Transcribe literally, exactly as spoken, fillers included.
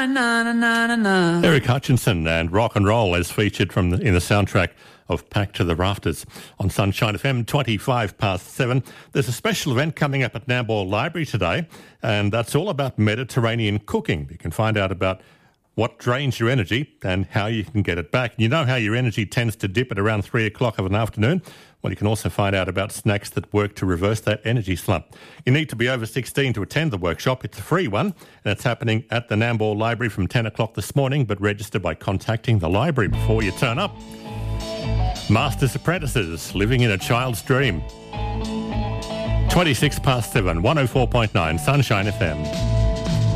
na na na na na. Eric Hutchinson and Rock and Roll as featured from the, in the soundtrack of Packed to the Rafters on Sunshine F M, twenty-five past seven. There's a special event coming up at Nambour Library today, and that's all about Mediterranean cooking. You can find out about what drains your energy and how you can get it back. You know how your energy tends to dip at around three o'clock of an afternoon? Well, you can also find out about snacks that work to reverse that energy slump. You need to be over sixteen to attend the workshop. It's a free one, and it's happening at the Nambour Library from ten o'clock this morning, but register by contacting the library before you turn up. Master's Apprentices, living in a child's dream. twenty-six past seven, one oh four point nine, Sunshine F M.